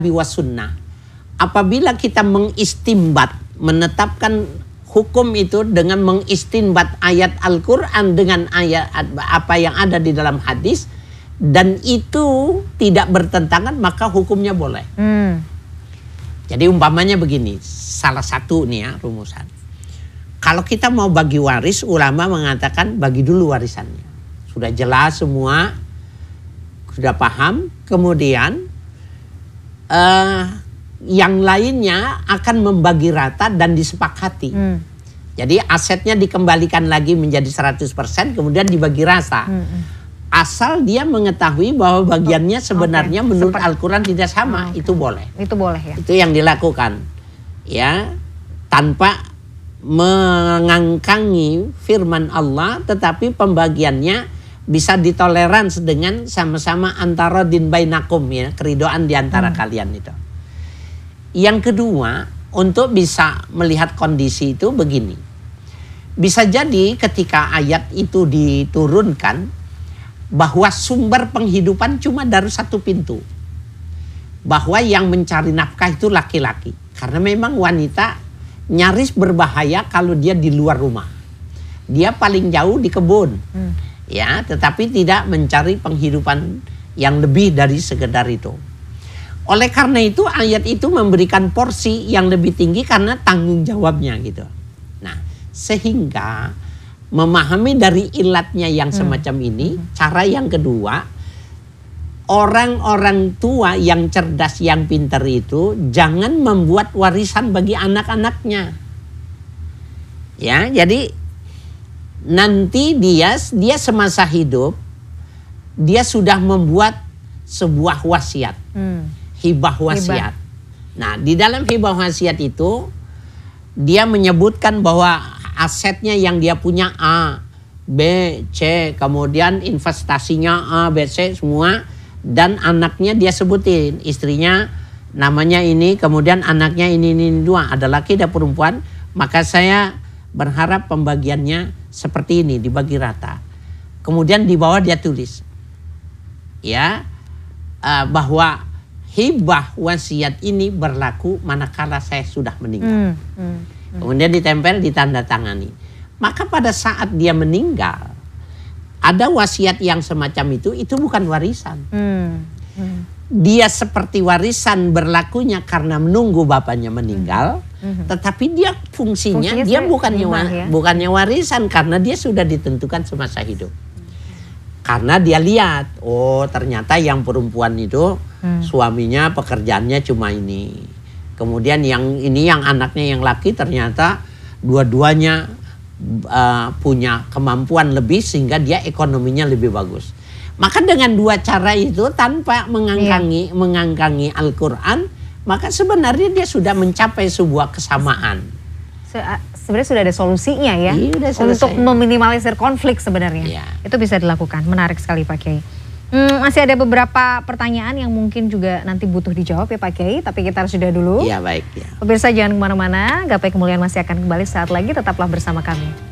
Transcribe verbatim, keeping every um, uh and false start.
was sunnah. Apabila kita mengistimbat, menetapkan hukum itu dengan mengistimbat ayat Al-Quran dengan ayat apa yang ada di dalam hadis, dan itu tidak bertentangan, maka hukumnya boleh. Hmm. Jadi umpamanya begini, salah satu nih ya rumusan. Kalau kita mau bagi waris, ulama mengatakan bagi dulu warisannya. Sudah jelas semua, sudah paham, kemudian uh, yang lainnya akan membagi rata dan disepakati. Hmm. Jadi asetnya dikembalikan lagi menjadi seratus persen, kemudian dibagi rata. Hmm. Asal dia mengetahui bahwa bagiannya sebenarnya okay. menurut Al-Quran tidak sama, okay. itu boleh. Itu boleh ya. Itu yang dilakukan. Ya, tanpa mengangkangi firman Allah, tetapi pembagiannya bisa ditoleransi dengan sama-sama antara din bainakum, ya, keridoan di antara hmm. kalian itu. Yang kedua, untuk bisa melihat kondisi itu begini. Bisa jadi ketika ayat itu diturunkan bahwa sumber penghidupan cuma dari satu pintu. Bahwa yang mencari nafkah itu laki-laki. Karena memang wanita nyaris berbahaya kalau dia di luar rumah. Dia paling jauh di kebun. Hmm. Ya, tetapi tidak mencari penghidupan yang lebih dari sekedar itu. Oleh karena itu ayat itu memberikan porsi yang lebih tinggi karena tanggung jawabnya gitu. Nah, sehingga memahami dari ilatnya yang semacam hmm. ini, hmm. cara yang kedua, orang-orang tua yang cerdas, yang pintar itu jangan membuat warisan bagi anak-anaknya. Ya, jadi nanti dia dia semasa hidup dia sudah membuat sebuah wasiat, hmm. hibah wasiat. Hibah. Nah, di dalam hibah wasiat itu dia menyebutkan bahwa asetnya yang dia punya A, B, C, kemudian investasinya A, B, C semua, dan anaknya dia sebutin, istrinya namanya ini, kemudian anaknya ini, ini, ini dua, ada laki ada perempuan, maka saya berharap pembagiannya seperti ini, dibagi rata. Kemudian di bawah dia tulis, ya, uh, bahwa hibah wasiat ini berlaku manakala saya sudah meninggal. Hmm, hmm, hmm. Kemudian ditempel, ditandatangani. Maka pada saat dia meninggal, ada wasiat yang semacam itu, itu bukan warisan. Hmm, hmm. Dia seperti warisan berlakunya karena menunggu bapaknya meninggal, hmm. tetapi dia fungsinya, fungsinya dia bukannya wa, ya? bukannya warisan karena dia sudah ditentukan semasa hidup. Karena dia lihat, oh ternyata yang perempuan itu hmm. suaminya pekerjaannya cuma ini. Kemudian yang ini yang anaknya yang laki ternyata dua-duanya uh, punya kemampuan lebih sehingga dia ekonominya lebih bagus. Maka dengan dua cara itu tanpa mengangkangi yeah. mengangkangi Al-Quran, maka sebenarnya dia sudah mencapai sebuah kesamaan. Se sebenarnya sudah ada solusinya ya, iya, untuk meminimalisir konflik sebenarnya. Yeah. Itu bisa dilakukan. Menarik sekali Pak Kiai. Hmm, masih ada beberapa pertanyaan yang mungkin juga nanti butuh dijawab ya Pak Kiai, tapi kita harus sudah dulu. Iya baik ya. Pemirsa jangan kemana-mana, Gapai Kemuliaan masih akan kembali saat lagi, tetaplah bersama kami.